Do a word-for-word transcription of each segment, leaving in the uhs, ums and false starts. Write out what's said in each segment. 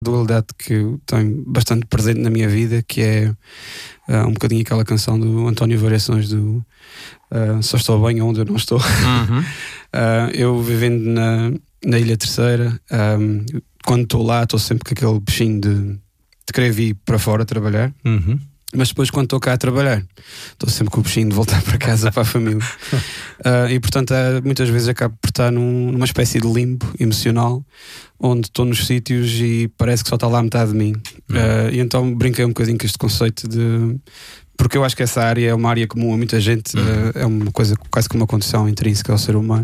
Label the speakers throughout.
Speaker 1: dualidade que eu tenho bastante presente na minha vida, que é uh, um bocadinho aquela canção do António Variações do uh, Só estou bem onde eu não estou.
Speaker 2: Uhum.
Speaker 1: uh, eu vivendo na, na Ilha Terceira, um, quando estou lá estou sempre com aquele bichinho de, de querer vir para fora trabalhar.
Speaker 2: Uhum.
Speaker 1: Mas depois, quando estou cá a trabalhar, estou sempre com o bichinho de voltar para casa, para a família. Uh, e portanto, uh, muitas vezes acabo por estar num, numa espécie de limbo emocional, onde estou nos sítios e parece que só está lá metade de mim.
Speaker 2: Uhum.
Speaker 1: Uh, e então brinquei um bocadinho com este conceito de. Porque eu acho que essa área é uma área comum a muita gente, uhum. uh, é uma coisa quase que uma condição intrínseca ao ser humano.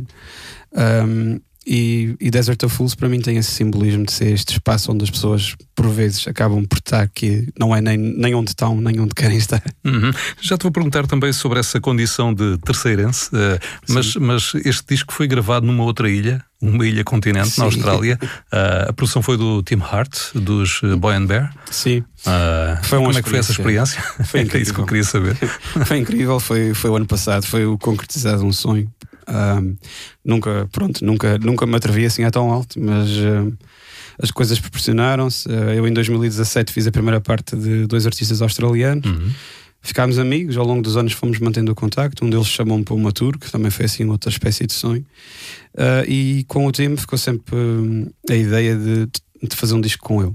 Speaker 1: Um, E, e Desert of Fools para mim tem esse simbolismo de ser este espaço onde as pessoas por vezes acabam por estar, que não é nem, nem onde estão nem onde querem estar.
Speaker 2: Uhum. Já te vou perguntar também sobre essa condição de terceirense, uh, mas, mas este disco foi gravado numa outra ilha, uma ilha continente, Sim. na Austrália. Uh, a produção foi do Tim Hart, dos uh, Boy and Bear.
Speaker 1: Sim.
Speaker 2: Uh, foi como é que foi essa experiência?
Speaker 1: Foi incrível.
Speaker 2: É isso que eu queria saber.
Speaker 1: Foi incrível, foi, foi o ano passado, foi o concretizado um sonho. Um, nunca, pronto, nunca, nunca me atrevi assim a tão alto, mas uh, as coisas proporcionaram-se. Uh, eu em dois mil e dezassete fiz a primeira parte de dois artistas australianos. Uhum. Ficámos amigos, ao longo dos anos fomos mantendo o contacto. Um deles chamou-me para uma tour, que também foi assim outra espécie de sonho. Uh, e com o tempo ficou sempre uh, a ideia de, de fazer um disco com ele.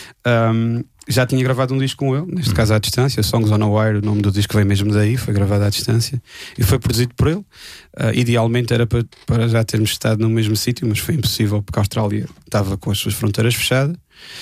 Speaker 1: Um, Já tinha gravado um disco com ele, neste caso à distância, Songs on a Wire, o nome do disco veio mesmo daí, foi gravado à distância e foi produzido por ele. Uh, idealmente era para, para já termos estado no mesmo sítio, mas foi impossível porque a Austrália estava com as suas fronteiras fechadas.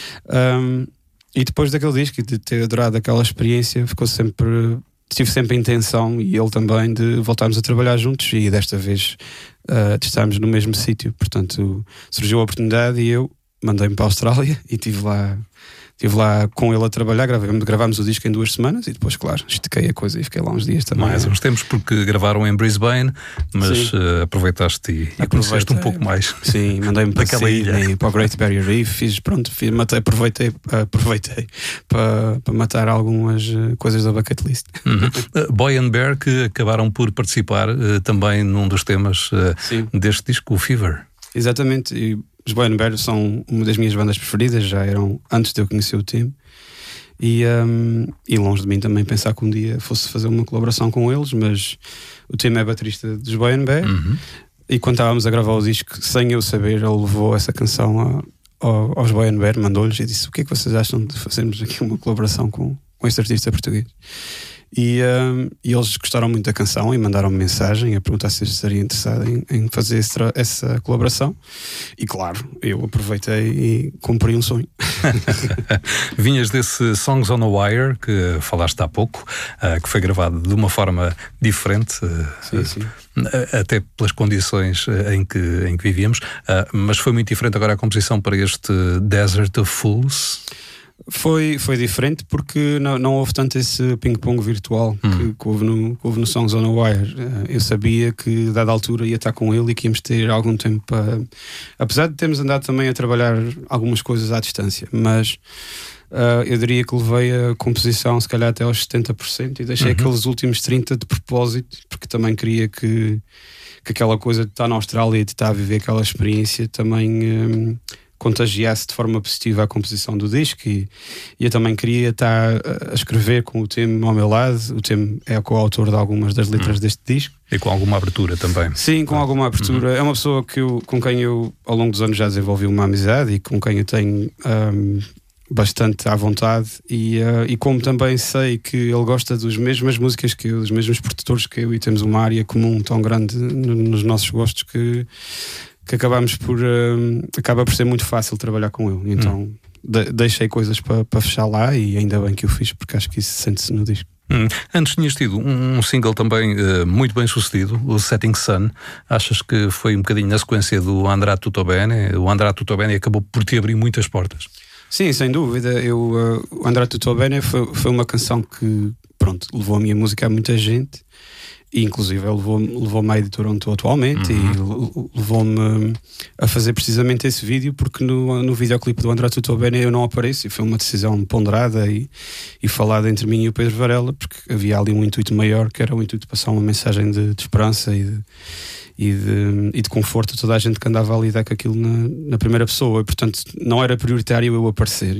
Speaker 1: Um, e depois daquele disco e de ter adorado aquela experiência, ficou sempre, tive sempre a intenção, e ele também, de voltarmos a trabalhar juntos, e desta vez uh, de estarmos no mesmo sítio. Portanto, surgiu a oportunidade e eu mandei-me para a Austrália e estive lá. Estive lá com ele a trabalhar, gravámos, gravámos o disco em duas semanas e depois, claro, estiquei a coisa e fiquei lá uns dias também.
Speaker 2: Mais uns tempos, porque gravaram em Brisbane, mas uh, aproveitaste e, e conheceste um pouco mais.
Speaker 1: Sim, mandei-me para aquela ilha, para o Great Barrier Reef, fiz, pronto, fiz, matei, aproveitei, aproveitei para, para matar algumas coisas da bucket list.
Speaker 2: Uhum. uh, Boy and Bear, que acabaram por participar uh, também num dos temas uh, deste disco, o Fever.
Speaker 1: Exatamente, e os Boy and Bear são uma das minhas bandas preferidas, já eram antes de eu conhecer o time, e, um, e longe de mim também pensar que um dia fosse fazer uma colaboração com eles, mas o time é baterista dos Boy and Bear. Uhum. E quando estávamos a gravar o disco, sem eu saber, ele levou essa canção a, a, aos Boy and Bear, mandou-lhes e disse: o que é que vocês acham de fazermos aqui uma colaboração com, com este artista português? E, um, e eles gostaram muito da canção e mandaram-me mensagem a perguntar se eu estaria interessado em, em fazer esse, essa colaboração. E claro, eu aproveitei e cumpri um sonho.
Speaker 2: Vinhas desse Songs on a Wire, que falaste há pouco, uh, que foi gravado de uma forma diferente, uh,
Speaker 1: sim, sim.
Speaker 2: Uh, até pelas condições em que, em que vivíamos, uh, mas foi muito diferente agora a composição para este Desert of Fools.
Speaker 1: Foi, foi diferente porque não, não houve tanto esse ping-pong virtual hum. que, que, houve no, que houve no Songs on a Wire. Eu sabia que, dada a altura, ia estar com ele e que íamos ter algum tempo para... Apesar de termos andado também a trabalhar algumas coisas à distância, mas uh, eu diria que levei a composição se calhar até aos setenta por cento e deixei uhum. aqueles últimos trinta por cento de propósito, porque também queria que, que aquela coisa de estar na Austrália e de estar a viver aquela experiência também... Um, contagiasse de forma positiva a composição do disco, e, e eu também queria estar a escrever com o Tim ao meu lado. O Tim é o coautor de algumas das letras hum. deste disco.
Speaker 2: E com alguma abertura também.
Speaker 1: Sim, com alguma abertura. Uhum. É uma pessoa que eu, com quem eu ao longo dos anos já desenvolvi uma amizade e com quem eu tenho um, bastante à vontade, e, uh, e como também sei que ele gosta das mesmas músicas que eu, dos mesmos produtores que eu, e temos uma área comum tão grande no, nos nossos gostos que que acabamos por uh, acaba por ser muito fácil trabalhar com ele. Então hum. de, deixei coisas para pa fechar lá, e ainda bem que o fiz, porque acho que isso sente-se no disco.
Speaker 2: Hum. Antes tinhas tido um, um single também uh, muito bem sucedido, o Setting Sun. Achas que foi um bocadinho na sequência do Andrà Tutto Bene? O Andrà Tutto Bene acabou por te abrir muitas portas.
Speaker 1: Sim, sem dúvida. Eu, uh, o Andrà Tutto Bene foi, foi uma canção que, pronto, pronto, levou a minha música a muita gente. E inclusive levou-me levou à editora onde estou atualmente, uhum. e levou-me a fazer precisamente esse vídeo, porque no, no videoclipe do André Tutto Bene eu não apareço, e foi uma decisão ponderada e, e falada entre mim e o Pedro Varela, porque havia ali um intuito maior, que era o intuito de passar uma mensagem de, de esperança e de, e, de, e de conforto a toda a gente que andava a lidar com aquilo na, na primeira pessoa, e portanto não era prioritário eu aparecer.